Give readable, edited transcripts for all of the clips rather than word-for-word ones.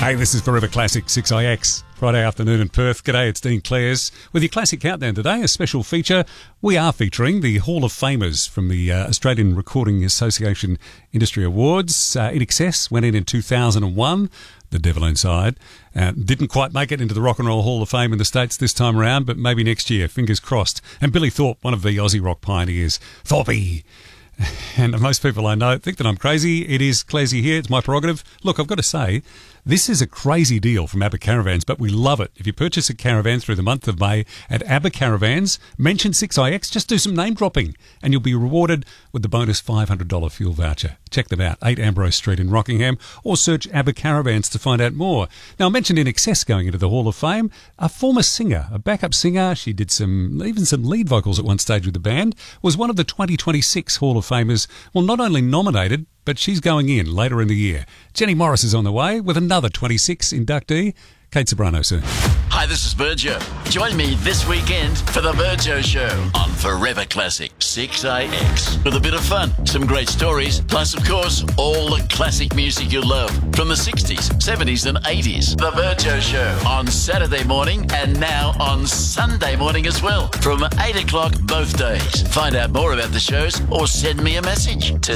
Hey, this is Forever Classic 6IX, Friday afternoon in Perth. G'day, it's Dean Clares with your Classic Countdown today, a special feature. We are featuring the Hall of Famers from the Australian Recording Association Industry Awards. In Excess went in 2001, The Devil Inside. Didn't quite make it into the Rock and Roll Hall of Fame in the States this time around, but maybe next year, fingers crossed. And Billy Thorpe, one of the Aussie rock pioneers. Thorpey! And most people I know think that I'm crazy. It is Classy here. It's my prerogative. Look, I've got to say, this is a crazy deal from ABBA Caravans, but we love it. If you purchase a caravan through the month of May at ABBA Caravans, mention 6IX, just do some name dropping, and you'll be rewarded with the bonus $500 fuel voucher. Check them out, 8 Ambrose Street in Rockingham, or search ABBA Caravans to find out more. Now, I mentioned In Excess going into the Hall of Fame. A former singer, a backup singer, she did even some lead vocals at one stage with the band, was one of the 2026 Hall of Famers. Well, not only nominated, but she's going in later in the year. Jenny Morris is on the way with another 26 inductee. Kate Sobrano, sir. Hi, this is Virgio. Join me this weekend for the Virgio Show on Forever Classic 6IX. With a bit of fun, some great stories, plus, of course, all the classic music you love from the 60s, 70s and 80s. The Virgio Show on Saturday morning and now on Sunday morning as well from 8 o'clock both days. Find out more about the shows or send me a message to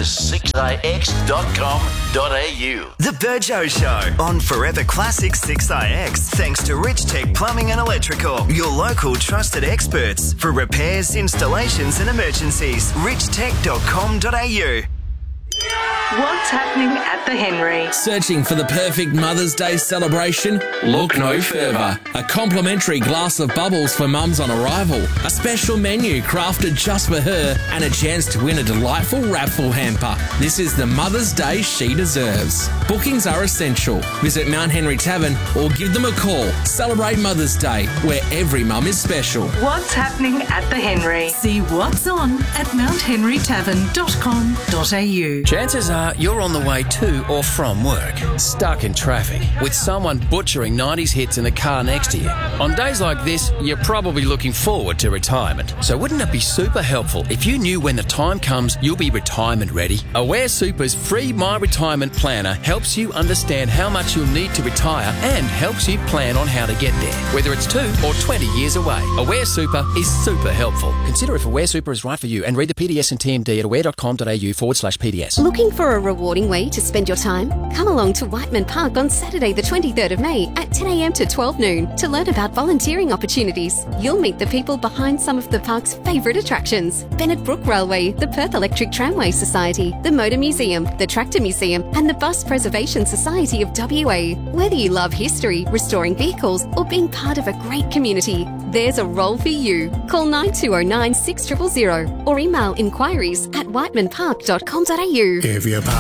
6ix.com.au. The Virgio Show on Forever Classic 6IX. Thanks to Rich Tech Plumbing and Electrical, your local trusted experts for repairs, installations and emergencies. richtech.com.au. What's happening at the Henry? Searching for the perfect Mother's Day celebration? Look no further. A complimentary glass of bubbles for mums on arrival, a special menu crafted just for her, and a chance to win a delightful raffle hamper. This is the Mother's Day she deserves. Bookings are essential. Visit Mount Henry Tavern or give them a call. Celebrate Mother's Day, where every mum is special. What's happening at the Henry? See what's on at mounthenrytavern.com.au. Chances are you're on the way to or from work, stuck in traffic, with someone butchering 90s hits in the car next to you. On days like this, you're probably looking forward to retirement. So wouldn't it be super helpful if you knew when the time comes you'll be retirement ready? Aware Super's free My Retirement Planner helps you understand how much you'll need to retire and helps you plan on how to get there, whether it's 2 or 20 years away. Aware Super is super helpful. Consider if Aware Super is right for you and read the PDS and TMD at aware.com.au/PDS. Looking for a rewarding way to spend your time? Come along to Whiteman Park on Saturday the 23rd of May at 10 a.m. to 12 noon to learn about volunteering opportunities. You'll meet the people behind some of the park's favourite attractions: Bennett Brook Railway, the Perth Electric Tramway Society, the Motor Museum, the Tractor Museum and the Bus Preservation Society of WA. Whether you love history, restoring vehicles or being part of a great community, there's a role for you. Call 9209 6000 or email inquiries at whitemanpark.com.au. If you park